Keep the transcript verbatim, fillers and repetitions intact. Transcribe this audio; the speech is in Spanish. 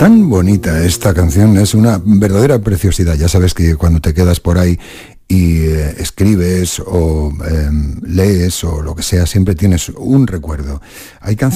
tan bonita esta canción, es una verdadera preciosidad. Ya sabes que cuando te quedas por ahí y eh, escribes o eh, lees o lo que sea, siempre tienes un recuerdo. Hay canciones